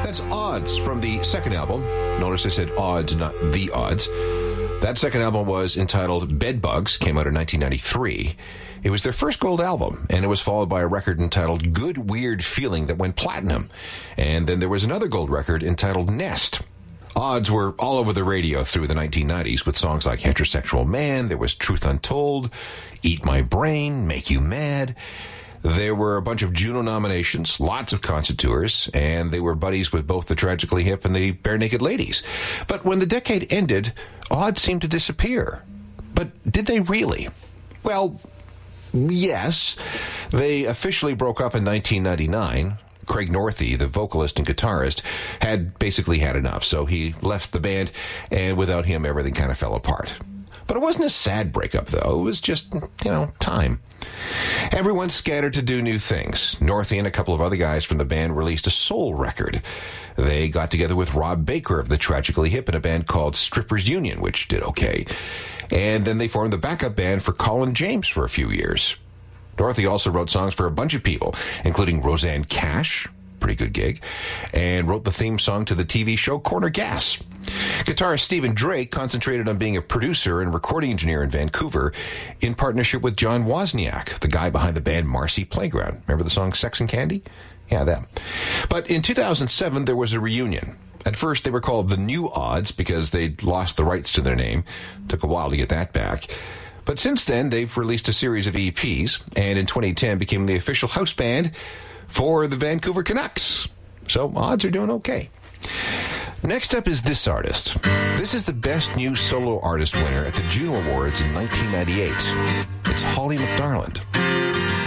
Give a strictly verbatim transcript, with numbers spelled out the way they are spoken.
That's Odds from the second album. Notice I said Odds, not The Odds. That second album was entitled Bedbugs, came out in nineteen ninety-three. It was their first gold album, and it was followed by a record entitled Good Weird Feeling that went platinum. And then there was another gold record entitled Nest. Odds were all over the radio through the nineteen nineties with songs like Heterosexual Man, there was Truth Untold, Eat My Brain, Make You Mad. There were a bunch of Juno nominations, lots of concert tours, and they were buddies with both the Tragically Hip and the Bare Naked Ladies. But when the decade ended, Odds seemed to disappear. But did they really? Well, yes. They officially broke up in nineteen ninety-nine. Craig Northey, the vocalist and guitarist, had basically had enough, so he left the band, and without him, everything kind of fell apart. But it wasn't a sad breakup, though. It was just, you know, time. Everyone scattered to do new things. Northey and a couple of other guys from the band released a soul record. They got together with Rob Baker of the Tragically Hip in a band called Strippers Union, which did okay. And then they formed the backup band for Colin James for a few years. Dorothy also wrote songs for a bunch of people, including Roseanne Cash, pretty good gig, and wrote the theme song to the T V show Corner Gas. Guitarist Stephen Drake concentrated on being a producer and recording engineer in Vancouver in partnership with John Wozniak, the guy behind the band Marcy Playground. Remember the song Sex and Candy? Yeah, that. But in two thousand seven, there was a reunion. At first, they were called the New Odds because they'd lost the rights to their name. Took a while to get that back. But since then, they've released a series of E Ps, and in twenty ten became the official house band for the Vancouver Canucks. So, Odds are doing okay. Next up is this artist. This is the Best New Solo Artist winner at the Juno Awards in nineteen ninety-eight. It's Holly McDarland.